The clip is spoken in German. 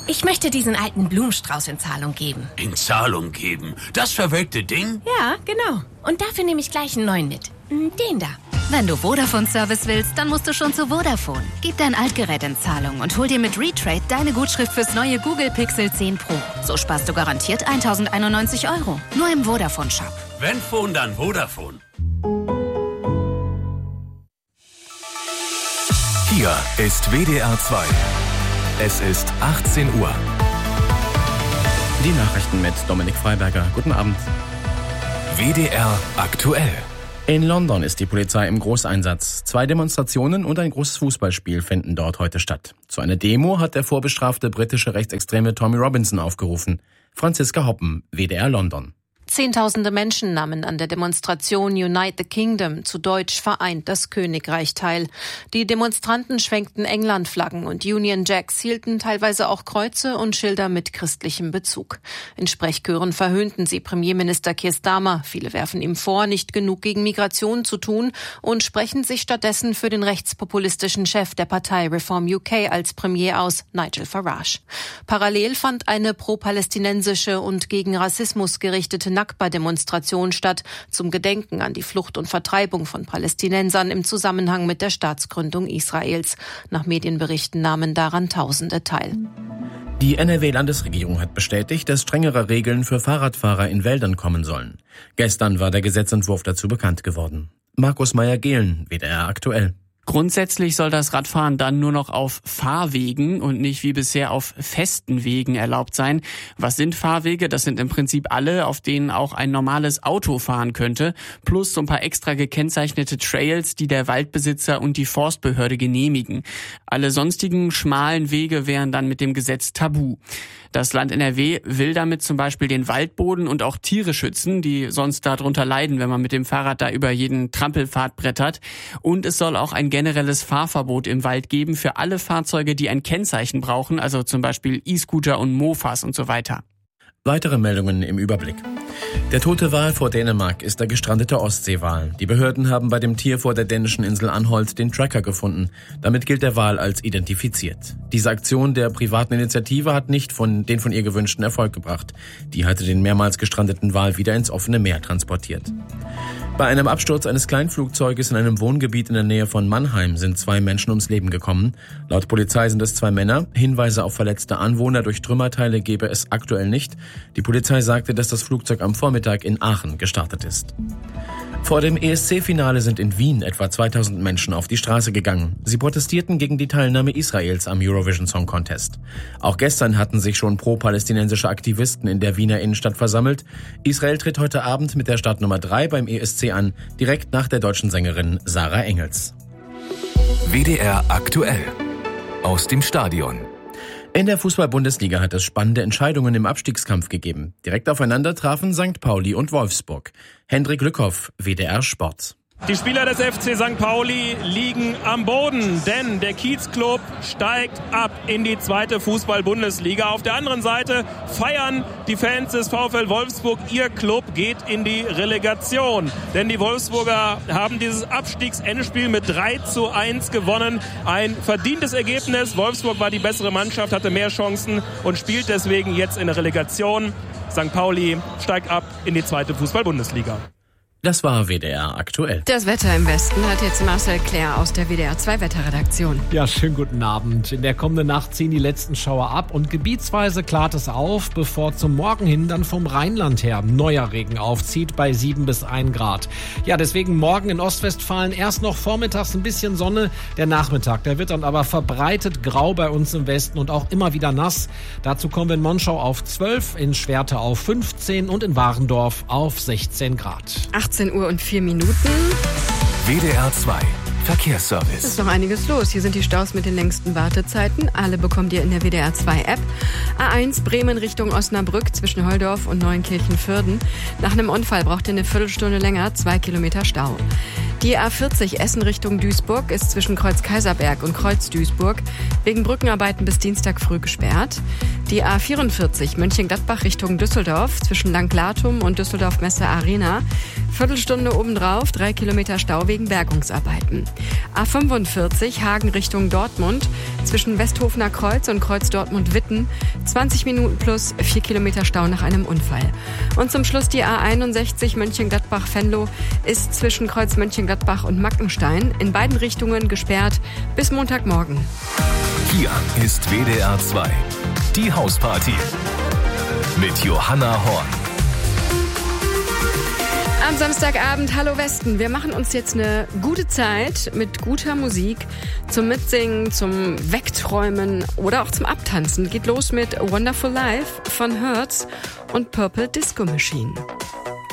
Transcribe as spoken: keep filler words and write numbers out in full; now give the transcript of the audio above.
Ich möchte diesen alten Blumenstrauß in Zahlung geben. In Zahlung geben? Das verwelkte Ding? Ja, genau. Und dafür nehme ich gleich einen neuen mit. Den da. Wenn du Vodafone-Service willst, dann musst du schon zu Vodafone. Gib dein Altgerät in Zahlung und hol dir mit Retrade deine Gutschrift fürs neue Google Pixel zehn Pro. So sparst du garantiert tausendeinundneunzig Euro. Nur im Vodafone-Shop. Wenn Phone, dann Vodafone. Hier ist W D R zwei. Es ist achtzehn Uhr. Die Nachrichten mit Dominik Freiberger. Guten Abend. W D R aktuell. In London ist die Polizei im Großeinsatz. Zwei Demonstrationen und ein großes Fußballspiel finden dort heute statt. Zu einer Demo hat der vorbestrafte britische Rechtsextreme Tommy Robinson aufgerufen. Franziska Hoppen, W D R London. Zehntausende Menschen nahmen an der Demonstration Unite the Kingdom, zu Deutsch Vereint das Königreich, teil. Die Demonstranten schwenkten England-Flaggen und Union Jacks, hielten teilweise auch Kreuze und Schilder mit christlichem Bezug. In Sprechchören verhöhnten sie Premierminister Keir Starmer. Viele werfen ihm vor, nicht genug gegen Migration zu tun und sprechen sich stattdessen für den rechtspopulistischen Chef der Partei Reform U K als Premier aus, Nigel Farage. Parallel fand eine pro-palästinensische und gegen Rassismus gerichtete Nakba-Demonstration statt, zum Gedenken an die Flucht und Vertreibung von Palästinensern im Zusammenhang mit der Staatsgründung Israels. Nach Medienberichten nahmen daran Tausende teil. Die N R W-Landesregierung hat bestätigt, dass strengere Regeln für Fahrradfahrer in Wäldern kommen sollen. Gestern war der Gesetzentwurf dazu bekannt geworden. Markus Meyer-Gehlen, W D R aktuell. Grundsätzlich soll das Radfahren dann nur noch auf Fahrwegen und nicht wie bisher auf festen Wegen erlaubt sein. Was sind Fahrwege? Das sind im Prinzip alle, auf denen auch ein normales Auto fahren könnte, plus so ein paar extra gekennzeichnete Trails, die der Waldbesitzer und die Forstbehörde genehmigen. Alle sonstigen schmalen Wege wären dann mit dem Gesetz tabu. Das Land N R W will damit zum Beispiel den Waldboden und auch Tiere schützen, die sonst darunter leiden, wenn man mit dem Fahrrad da über jeden Trampelpfad brettert. Und es soll auch ein generelles Fahrverbot im Wald geben für alle Fahrzeuge, die ein Kennzeichen brauchen, also zum Beispiel E-Scooter und Mofas und so weiter. Weitere Meldungen im Überblick. Der tote Wal vor Dänemark ist der gestrandete Ostseewal. Die Behörden haben bei dem Tier vor der dänischen Insel Anholt den Tracker gefunden. Damit gilt der Wal als identifiziert. Diese Aktion der privaten Initiative hat nicht von den von ihr gewünschten Erfolg gebracht. Die hatte den mehrmals gestrandeten Wal wieder ins offene Meer transportiert. Bei einem Absturz eines Kleinflugzeuges in einem Wohngebiet in der Nähe von Mannheim sind zwei Menschen ums Leben gekommen. Laut Polizei sind es zwei Männer. Hinweise auf verletzte Anwohner durch Trümmerteile gebe es aktuell nicht. Die Polizei sagte, dass das Flugzeug am Vormittag in Aachen gestartet ist. Vor dem E S C-Finale sind in Wien etwa zweitausend Menschen auf die Straße gegangen. Sie protestierten gegen die Teilnahme Israels am Eurovision Song Contest. Auch gestern hatten sich schon pro-palästinensische Aktivisten in der Wiener Innenstadt versammelt. Israel tritt heute Abend mit der Startnummer drei beim E S C an, direkt nach der deutschen Sängerin Sarah Engels. W D R aktuell. Aus dem Stadion. In der Fußball-Bundesliga hat es spannende Entscheidungen im Abstiegskampf gegeben. Direkt aufeinander trafen Sankt Pauli und Wolfsburg. Hendrik Lückhoff, W D R Sport. Die Spieler des F C Sankt Pauli liegen am Boden, denn der Kiezclub steigt ab in die zweite Fußball-Bundesliga. Auf der anderen Seite feiern die Fans des VfL Wolfsburg. Ihr Club geht in die Relegation, denn die Wolfsburger haben dieses Abstiegsendspiel mit drei zu eins gewonnen. Ein verdientes Ergebnis. Wolfsburg war die bessere Mannschaft, hatte mehr Chancen und spielt deswegen jetzt in der Relegation. Sankt Pauli steigt ab in die zweite Fußball-Bundesliga. Das war W D R aktuell. Das Wetter im Westen hat jetzt Marcel Claire aus der W D R zwei Wetterredaktion. Ja, schönen guten Abend. In der kommenden Nacht ziehen die letzten Schauer ab und gebietsweise klart es auf, bevor zum Morgen hin dann vom Rheinland her neuer Regen aufzieht bei sieben bis ein Grad. Ja, deswegen morgen in Ostwestfalen erst noch vormittags ein bisschen Sonne. Der Nachmittag, der wird dann aber verbreitet grau bei uns im Westen und auch immer wieder nass. Dazu kommen wir in Monschau auf zwölf, in Schwerte auf fünfzehn und in Warendorf auf sechzehn Grad. achtzehn Uhr und vier Minuten. W D R zwei Verkehrsservice. Es ist noch einiges los. Hier sind die Staus mit den längsten Wartezeiten. Alle bekommt ihr in der W D R zwei App. A eins Bremen Richtung Osnabrück zwischen Holdorf und Neunkirchen-Vürden. Nach einem Unfall braucht ihr eine Viertelstunde länger, zwei Kilometer Stau. Die A vierzig Essen Richtung Duisburg ist zwischen Kreuz Kaiserberg und Kreuz Duisburg wegen Brückenarbeiten bis Dienstag früh gesperrt. Die A vierundvierzig Mönchengladbach Richtung Düsseldorf zwischen Langlatum und Düsseldorf Messe Arena. Viertelstunde obendrauf, drei Kilometer Stau wegen Bergungsarbeiten. A fünfundvierzig Hagen Richtung Dortmund zwischen Westhofener Kreuz und Kreuz Dortmund-Witten. zwanzig Minuten plus vier Kilometer Stau nach einem Unfall. Und zum Schluss die A einundsechzig Mönchengladbach-Venlo ist zwischen Kreuz Mönchengladbach und Mackenstein in beiden Richtungen gesperrt bis Montagmorgen. Hier ist W D R zwei, die Hausparty mit Johanna Horn. Am Samstagabend, hallo Westen. Wir machen uns jetzt eine gute Zeit mit guter Musik zum Mitsingen, zum Wegträumen oder auch zum Abtanzen. Geht los mit Wonderful Life von Hertz und Purple Disco Machine.